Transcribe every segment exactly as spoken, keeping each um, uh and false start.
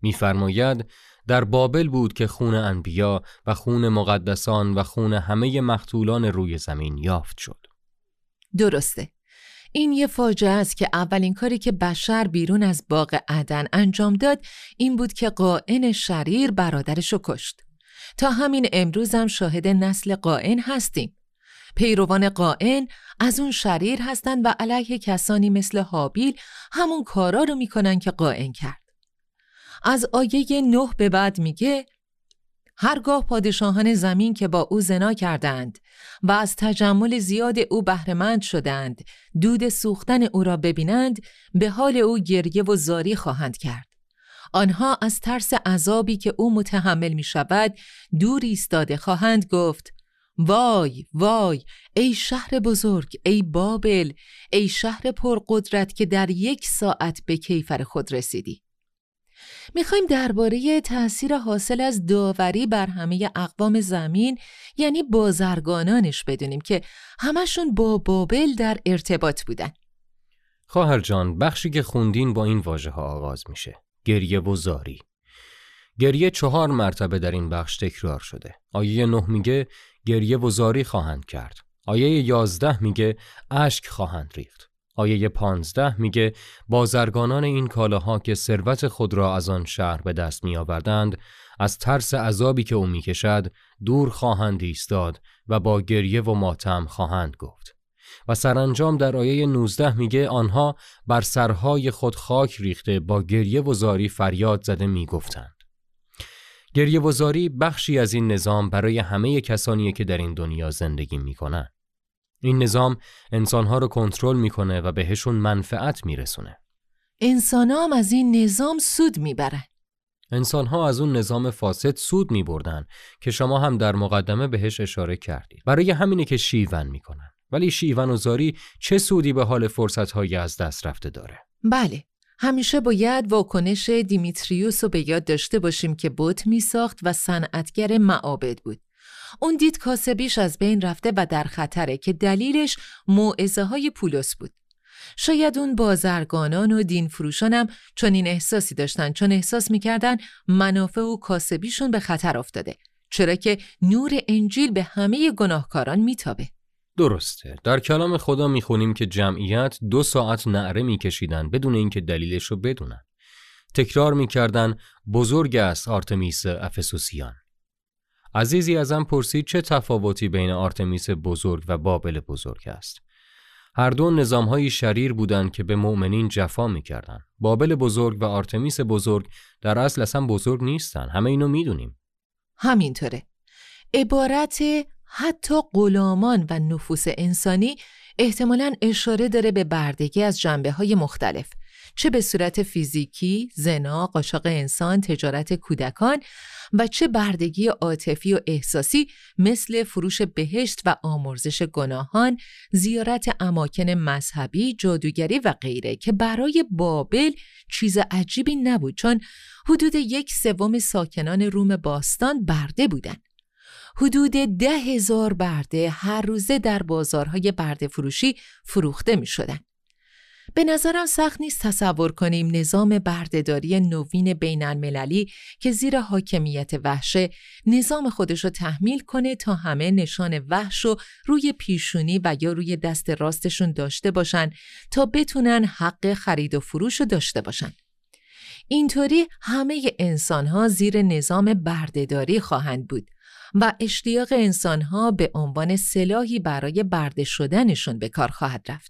می‌فرماید در بابل بود که خون انبیا و خون مقدسان و خون همه مقتولان روی زمین یافت شد. درسته. این یه فاجعه است که اولین کاری که بشر بیرون از باغ عدن انجام داد این بود که قائن شریر برادرشو کشت. تا همین امروز هم شاهد نسل قائن هستیم. پیروان قائن از اون شریر هستن و علیه کسانی مثل هابیل همون کارا رو میکنن که قائن کرد. از آیه نه به بعد میگه هرگاه پادشاهان زمین که با او زنا کردند و از تجمل زیاد او بهره‌مند شدند دود سوختن او را ببینند به حال او گریه و زاری خواهند کرد. آنها از ترس عذابی که او متحمل می شود دور ایستاده خواهند گفت وای وای ای شهر بزرگ، ای بابل، ای شهر پرقدرت که در یک ساعت به کیفر خود رسیدی. میخوایم درباره تأثیر حاصل از داوری بر همه اقوام زمین یعنی بازرگانانش بدونیم که همشون با بابل در ارتباط بودن. خواهر جان، بخشی که خوندین با این واژه ها آغاز میشه: گریه و زاری. گریه چهار مرتبه در این بخش تکرار شده. آیه نه میگه گریه و زاری خواهند کرد. آیه یازده میگه اشک خواهند ریخت. آیه پانزده میگه بازرگانان این کالاها که ثروت خود را از آن شهر به دست می آوردند از ترس عذابی که او می کشد دور خواهند ایستاد و با گریه و ماتم خواهند گفت. و سرانجام در آیه نوزده میگه آنها بر سرهای خود خاک ریخته با گریه و زاری فریاد زده می گفتند. گریه و زاری بخشی از این نظام برای همه کسانی که در این دنیا زندگی می کنن. این نظام انسانها رو کنترل میکنه و بهشون منفعت میرسونه. انسانها هم از این نظام سود میبرن. انسانها از اون نظام فاسد سود میبردن که شما هم در مقدمه بهش اشاره کردید. برای همینه که شیون میکنن. ولی شیون و زاری چه سودی به حال فرصت‌های از دست رفته داره؟ بله، همیشه باید واکنش دیمیتریوس رو به یاد داشته باشیم که بت میساخت و صنعتگر معابد بود. اون دید کاسبیش از بین رفته و در خطره که دلیلش موعظه های پولس بود. شاید اون بازرگانان و دین فروشانم چون این احساسی داشتن، چون احساس میکردن منافع و کاسبیشون به خطر افتاده، چرا که نور انجیل به همه گناهکاران میتابه. درسته. در کلام خدا میخونیم که جمعیت دو ساعت نعره میکشیدن بدون اینکه دلیلش رو بدونن. تکرار میکردن بزرگ است آرتمیس افسوسیان. عزیزی ازم پرسید چه تفاوتی بین آرتمیس بزرگ و بابل بزرگ است. هر دو نظام‌های شریر بودند که به مؤمنین جفا می‌کردند. بابل بزرگ و آرتمیس بزرگ در اصل اصلا بزرگ نیستن. همه اینو میدونیم. همینطوره. عبارت حتی غلامان و نفوس انسانی احتمالاً اشاره داره به بردگی از جنبه‌های مختلف، چه به صورت فیزیکی، زنا، قاچاق انسان، تجارت کودکان و چه بردگی عاطفی و احساسی مثل فروش بهشت و آمرزش گناهان، زیارت اماکن مذهبی، جادوگری و غیره که برای بابل چیز عجیبی نبود چون حدود یک سوم ساکنان روم باستان برده بودند. حدود ده هزار برده هر روزه در بازارهای برده فروشی فروخته می شدن. به نظرم سخت نیست تصور کنیم نظام بردهداری نوین بین المللی که زیر حاکمیت وحشه نظام خودش رو تحمیل کنه تا همه نشان وحش رو روی پیشونی و یا روی دست راستشون داشته باشن تا بتونن حق خرید و فروش رو داشته باشن. اینطوری همه انسانها زیر نظام بردهداری خواهند بود و اشتیاق انسانها به عنوان سلاحی برای برده شدنشون به کار خواهد رفت.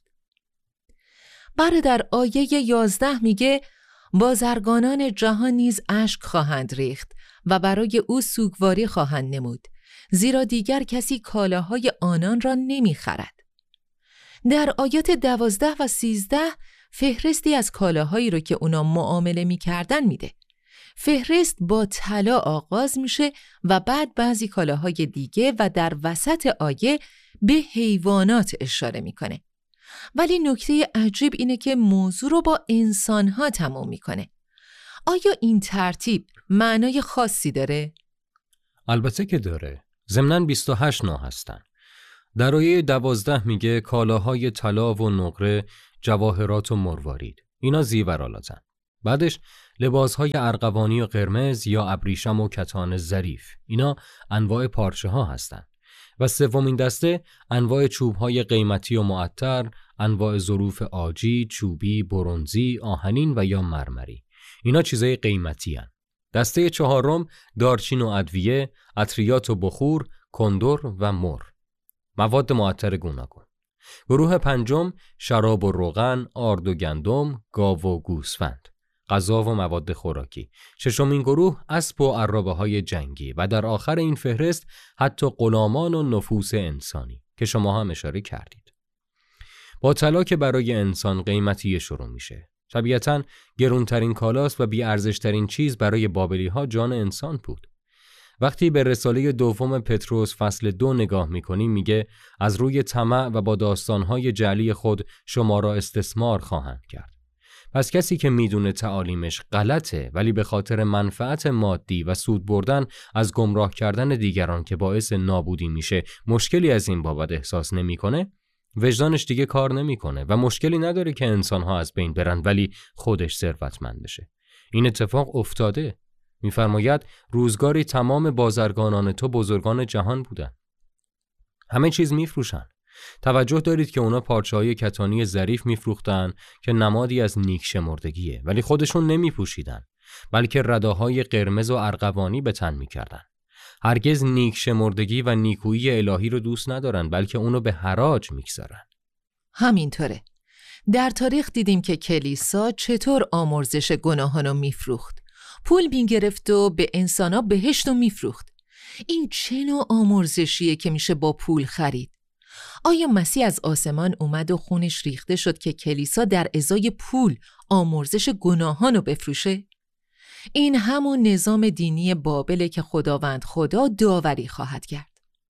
برادر آیه یازده میگه بازرگانان جهان نیز اشک خواهند ریخت و برای او سوگواری خواهند نمود، زیرا دیگر کسی کالاهای آنان را نمیخرد. در آیات دوازده و سیزده فهرستی از کالاهایی رو که اونا معامله میکردن میده. فهرست با طلا آغاز میشه و بعد بعضی کالاهای دیگه و در وسط آیه به حیوانات اشاره میکنه. ولی نکته عجیب اینه که موضوع رو با انسانها تموم میکنه. آیا این ترتیب معنای خاصی داره؟ البته که داره. ضمناً بیست و هشت نا هستن. در آیه دوازده میگه کالاهای طلا و نقره، جواهرات و مروارید. اینا زیورآلاتن. بعدش لباسهای ارغوانی و قرمز یا ابریشم و کتان ظریف، اینا انواع پارچه ها هستند. و سومین دسته انواع چوبهای قیمتی و معطر، انواع ظروف عاجی، چوبی، برنزی، آهنین و یا مرمری، اینا چیزای قیمتی هن. دسته چهارم دارچین و ادویه، عطریات و بخور، کندر و مر، مواد معطر گوناگون. گروه پنجم شراب و روغن، آرد و گندم، گاو و گوسفند، غذا و مواد خوراکی. ششمین گروه اسب و عرابه های جنگی و در آخر این فهرست حتی غلامان و نفوس انسانی که شما هم اشاره کردید. با طلا که برای انسان قیمتی شروع میشه. طبیعتاً گرونترین کالاست و بی‌ارزشترین چیز برای بابلی ها جان انسان بود. وقتی به رساله دوم پتروس فصل دو نگاه میکنیم میگه از روی طمع و با داستانهای جعلی خود شما را استثمار خواهند کرد. پس کسی که میدونه تعالیمش غلطه ولی به خاطر منفعت مادی و سود بردن از گمراه کردن دیگران که باعث نابودی میشه مشکلی از این بابت احساس نمیکنه، وجدانش دیگه کار نمیکنه و مشکلی نداره که انسانها از بین برن ولی خودش ثروتمند بشه. این اتفاق افتاده. میفرماید روزگاری تمام بازرگانان تو بزرگان جهان بودن. همه چیز میفروشن. توجه دارید که اونا پارچه‌های کتانی ظریف میفروختن که نمادی از نیک شمردگیه، ولی خودشون نمیپوشیدن، بلکه رداهای قرمز و ارغوانی به تن میکردن. هرگز نیک شمردگی و نیکویی الهی رو دوست ندارن، بلکه اونو به حراج میگذارن. همینطوره. در تاریخ دیدیم که کلیسا چطور آمرزش گناهان رو میفروخت. پول میگرفت و به انسانا بهشت رو میفروخت. این چه نوع آمرزشیه که میشه با پول خرید؟ آیا مسیح از آسمان اومد و خونش ریخته شد که کلیسا در ازای پول آمرزش گناهان رو بفروشه؟ این همون نظام دینی بابله که خداوند خدا داوری خواهد کرد.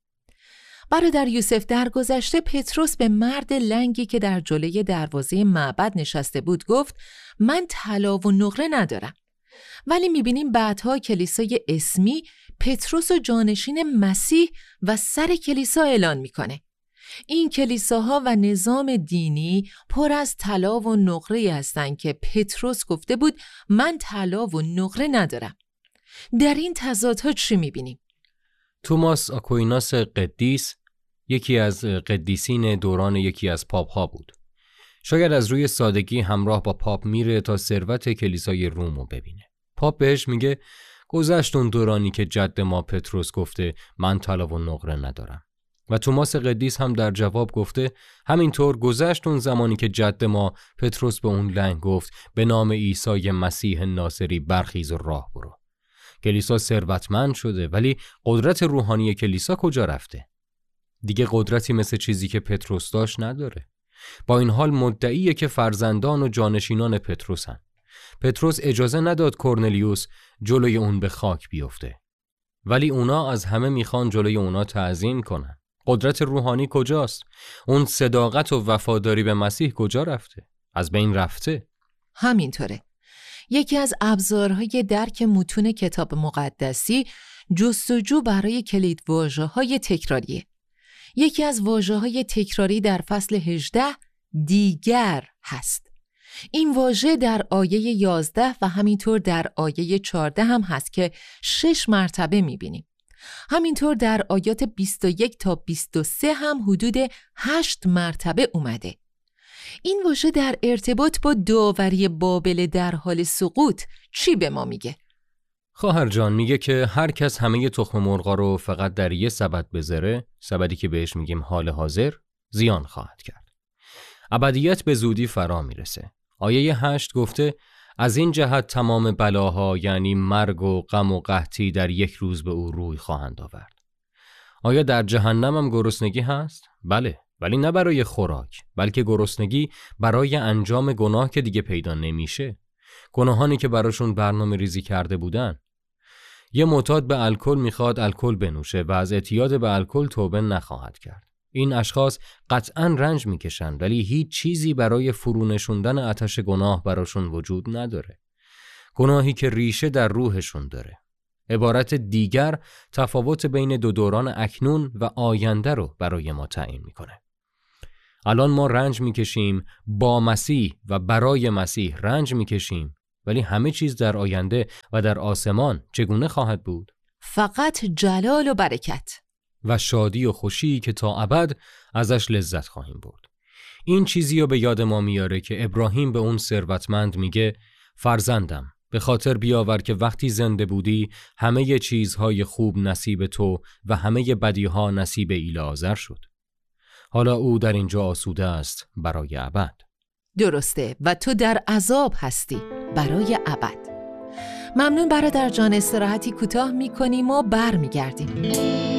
برادر یوسف، در گذشته پتروس به مرد لنگی که در جلوی دروازه معبد نشسته بود گفت من طلا و نقره ندارم. ولی میبینیم بعدها کلیسای اسمی پتروس و جانشین مسیح و سر کلیسا اعلان میکنه. این کلیساها و نظام دینی پر از طلا و نقره هستند که پتروس گفته بود من طلا و نقره ندارم. در این تضادها چی میبینیم؟ توماس آکویناس قدیس یکی از قدیسین دوران یکی از پاپ ها بود. شاید از روی سادگی همراه با پاپ میره تا ثروت کلیسای روم رو ببینه. پاپ بهش میگه گذشت اون دورانی که جد ما پتروس گفته من طلا و نقره ندارم. و توماس قدیس هم در جواب گفته همینطور گذشت اون زمانی که جد ما پتروس به اون لنگ گفت به نام عیسی مسیح ناصری برخیز و راه برو. کلیسا ثروتمند شده ولی قدرت روحانی کلیسا کجا رفته؟ دیگه قدرتی مثل چیزی که پتروس داشت نداره. با این حال مدعیه که فرزندان و جانشینان پتروسن. پتروس اجازه نداد کرنلیوس جلوی اون به خاک بیفته. ولی اونا از همه میخوان جلوی اونا تعظیم کنن. قدرت روحانی کجاست؟ اون صداقت و وفاداری به مسیح کجا رفته؟ از بین رفته؟ همینطوره. یکی از ابزارهای درک متون کتاب مقدسی جستجو برای کلیدواژه‌های تکراریه. یکی از واژه‌های تکراری در فصل هجده دیگر هست. این واژه در آیه یازده و همینطور در آیه چهارده هم هست که شش مرتبه می‌بینیم. همینطور در آیات بیست و یک تا بیست و سه هم حدود هشت مرتبه اومده. این واژه در ارتباط با داوری بابل در حال سقوط چی به ما میگه؟ خواهر جان میگه که هر کس همه تخم مرغا رو فقط در یه سبد بذاره، سبدی که بهش میگیم حال حاضر، زیان خواهد کرد. ابدیت به زودی فرا میرسه. آیه هشت گفته از این جهت تمام بلاها یعنی مرگ و غم و قحطی در یک روز به او روی خواهند آورد. آیا در جهنم هم گرسنگی هست؟ بله، ولی نه برای خوراک، بلکه گرسنگی برای انجام گناه که دیگه پیدا نمیشه. گناهانی که براشون برنامه ریزی کرده بودن. یه معتاد به الکل میخواد الکل بنوشه و از اعتیاد به الکل توبه نخواهد کرد. این اشخاص قطعاً رنج میکشن ولی هیچ چیزی برای فرونشوندن آتش گناه براشون وجود نداره. گناهی که ریشه در روحشون داره. عبارت دیگر تفاوت بین دو دوران اکنون و آینده رو برای ما تعیین میکنه. الان ما رنج میکشیم، با مسیح و برای مسیح رنج میکشیم ولی همه چیز در آینده و در آسمان چگونه خواهد بود؟ فقط جلال و برکت و شادی و خوشی که تا ابد ازش لذت خواهیم برد. این چیزی رو به یاد ما میاره که ابراهیم به اون ثروتمند میگه فرزندم به خاطر بیاور که وقتی زنده بودی همه چیزهای خوب نصیب تو و همه بدیها نصیب ایلعازر شد. حالا او در اینجا آسوده است برای ابد. درسته و تو در عذاب هستی برای ابد. ممنون برادر جان، استراحتی کوتاه میکنیم و بر میگردیم.